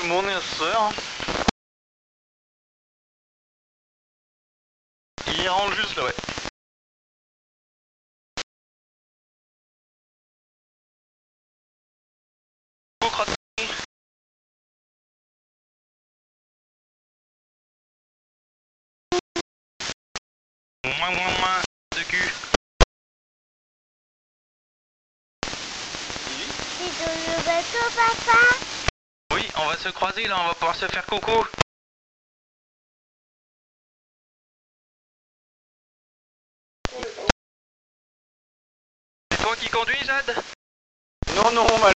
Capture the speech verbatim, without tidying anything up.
Mon sœur. Il rentre juste là, ouais. Moins moins moins de cul. C'est dans le bateau, papa? Oui, on va se croiser là, on va pouvoir se faire coucou. C'est toi qui conduis, Jade? Non, non, mal.